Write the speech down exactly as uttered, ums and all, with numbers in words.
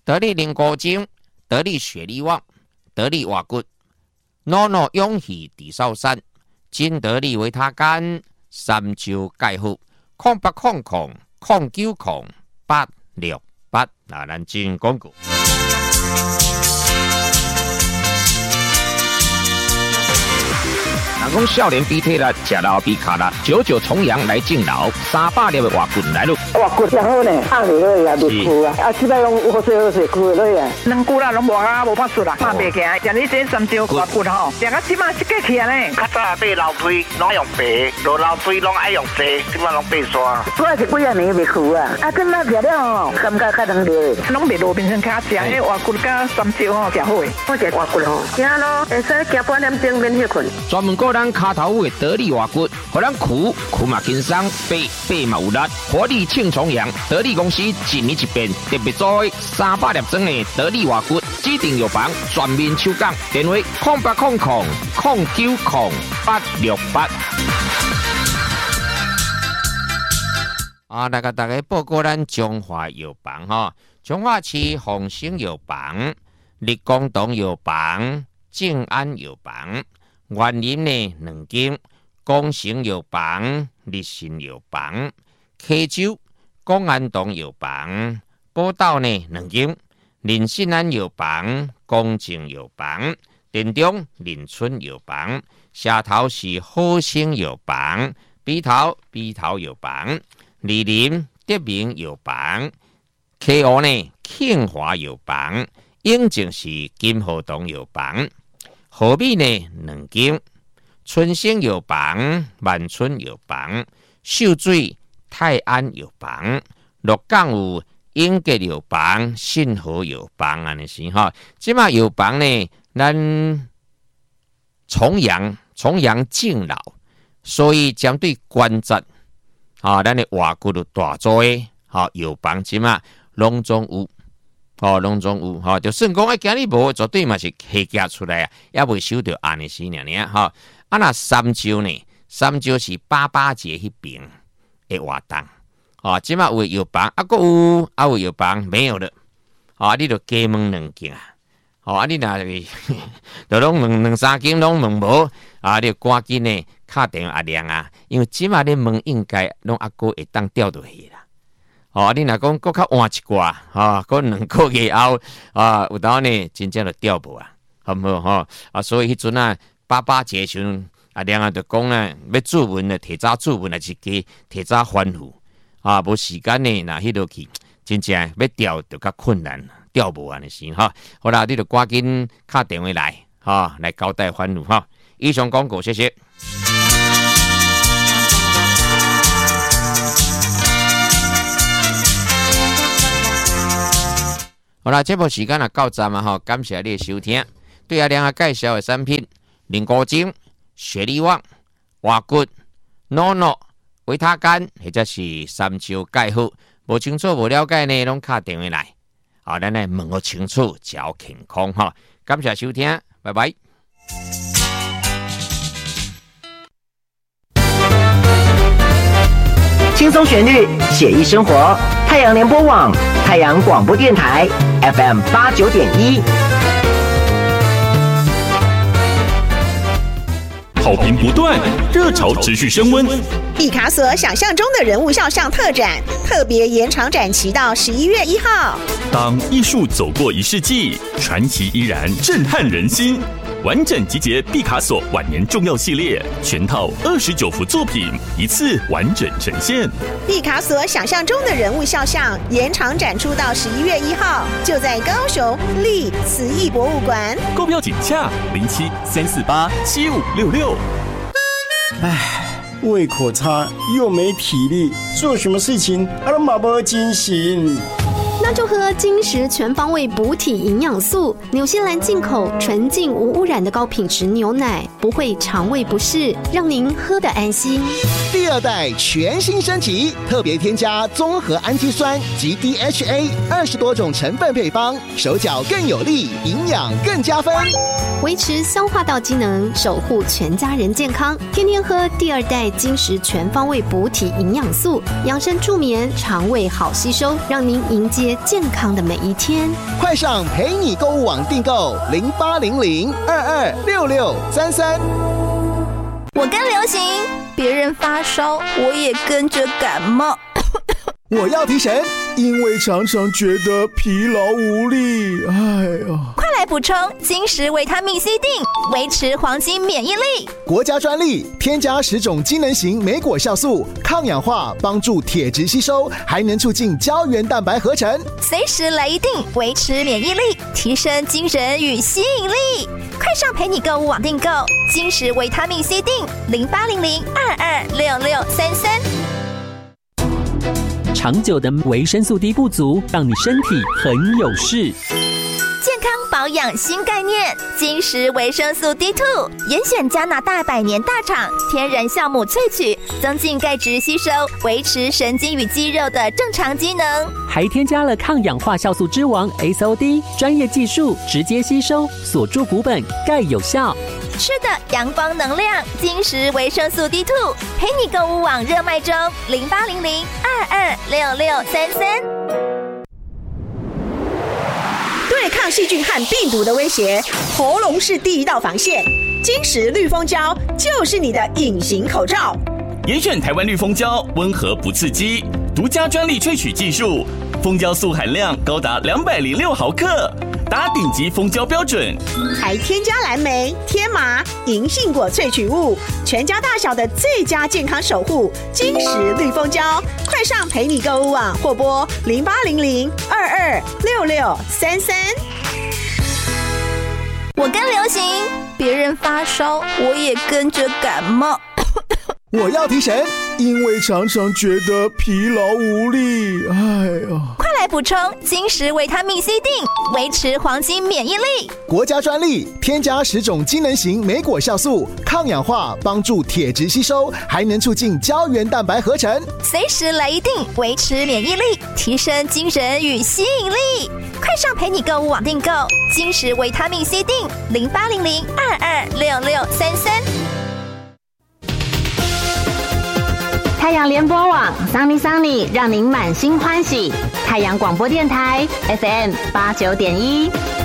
得力灵骨精，得力血力旺，得力瓦骨，诺诺勇气地少山，金得力维他干，三招介好，空八空空空九空八六八，那咱进广告。人讲少年比体力，吃老比卡力，九九重阳来敬老，三百粒的瓦棍来咯。 瓦棍真好呢，放落去也袂枯啊，啊，即摆用好水好水枯落去啊。两久啦，拢无啊，无法术啦，拍袂行。像你这三招瓦棍吼，食到即摆一个起来呢。较早买楼梯拢用白，落楼梯拢爱用细，即摆拢白刷。我是几啊年袂枯啊，啊，真那食了吼，感觉较能热，拢袂路边上卡食，迄瓦棍甲三招吼，诚好诶。我食瓦棍吼，行咯，会使行半点钟免歇困。 专门个咱骹头位得力瓦骨，互咱苦苦嘛轻松，背背嘛有力，活力庆重阳。得力公司一年一变，特别做三百粒装的得力瓦骨，指定药房全面抽奖，电话空八空空空九空八六八。啊，来个大家报告咱中华药房哈，中华市丰兴药房、立功堂药房、静安药房。原林呢两间，光城药房、立信药房、溪州公安堂药房、宝岛呢两间，林信安药房、公正药房、田中林村药房、下头是好生药房、北头北头药房、李林德明药房、溪湖呢庆华药房、永靖是金河堂药房。河美呢两间，春生药房、万春药房、秀水泰安药房、鹿港有英吉药房、信和药房安尼是哈。即马药房呢，咱重阳重阳敬老，所以针对关节啊，咱的外骨的大做诶，好药房即马拢总有。哦，拢总有吼，就算讲啊，今日无，绝对嘛是下架出来啊，也未收到安尼时尔尔吼。啊，那三招呢？三招是八八节迄边的活动。哦，即马有药房，啊，佫有啊有药房没有了。哦，你著加问两间啊。哦，啊，你若是，著拢问两三间拢问无，啊，你赶紧呢，敲电话阿亮啊，因为即马咧问应该拢阿哥会当调倒去啦。哦，你若讲搁较换一挂，哈，搁两个月后，啊，有当呢真正就调无啊，好唔好吼？啊，所以迄阵啊，八八节时阵，啊，两个就讲咧，要注文的提早注文也是加提早反复，啊，无时间呢，那迄落去，真正要调就较困难，调无安尼是哈。好啦，你就赶紧敲电话来，哈，来交代反复哈。以上广告，谢谢。好啦，这部时间也到站啊！吼，感谢你的收听。对阿亮啊介绍的产品：灵骨精、血力旺、瓦骨、诺诺、维他干，或者是三招介好。无清楚、无了解呢，拢打电话来。好，咱来问个清楚，照健康哈。感谢收听，拜拜。 轻松旋律，写意生活。太阳联播网，太阳广播电台 F M 八九点一。 好评不断，热潮持续升温。 毕卡索想象中的人物肖像特展，特别延长展期到十一月一号。 当艺术走过一世纪，传奇依然震撼人心。完整集结毕卡索晚年重要系列，全套二十九幅作品，一次完整呈现。 毕卡索想象中的人物肖像延长展出到十一月一号，就在高雄立慈艺博物馆。 购票请洽零七三四八七五六六。 唉，胃口差又没体力，做什么事情啊都马不精神。 那就喝金石全方位补体营养素，纽西兰进口纯净无污染的高品质牛奶，不会肠胃不适，让您喝得安心。 第二代全新升级，特别添加综合氨基酸及 D H A 二十多种成分配方，手脚更有力，营养更加分， 维持消化道机能，守护全家人健康。天天喝第二代金石全方位补体营养素，养生助眠，肠胃好吸收，让您迎接接健康的每一天。 快上陪你购物网订购零八零零二二六六三三。 我跟流行，别人发烧，我也跟着感冒。 我要提神，因为常常觉得疲劳无力。哎呀， 快来补充金石维他命 C 锭，维持黄金免疫力。 国家专利，添加十种机能型莓果酵素，抗氧化，帮助铁质吸收，还能促进胶原蛋白合成。 随时来一锭，维持免疫力，提升精神与吸引力。快上陪你购物网订购金石维他命 C 锭，零八零零二二六六三三。 长久的维生素 D 不足，让你身体很有事。 健康保养新概念，金石维生素 D 二 严选加拿大百年大厂天然酵母萃取，增进钙质吸收，维持神经与肌肉的正常机能， 还添加了抗氧化酵素之王 S O D， 专业技术直接吸收，锁住骨本，钙有效。 吃的阳光能量，金石维生素 D 二 陪你购物网热卖中，零八零零二二六六三三。 对抗细菌和病毒的威胁，喉咙是第一道防线。金石绿蜂胶就是你的隐形口罩。 严选台湾绿蜂胶，温和不刺激，独家专利萃取技术，蜂胶素含量高达两百零六毫克，达顶级蜂胶标准， 还添加蓝莓、天麻、银杏果萃取物，全家大小的最佳健康守护。金石绿蜂胶，快上陪你购物网或拨零八零零二二六六三三。 我跟流行，别人发烧，我也跟着感冒。 我要提神，因为常常觉得疲劳无力。哎呀， 快来补充金石维他命 C 锭，维持黄金免疫力。 国家专利，添加十种机能型莓果酵素，抗氧化，帮助铁质吸收，还能促进胶原蛋白合成。 随时来一锭，维持免疫力，提升精神与吸引力。快上陪你购物网订购金石维他命 C 锭，零八零零二二六六三三。 太阳联播网桑尼桑尼，让您满心欢喜。太阳广播电台 F M 八九点一。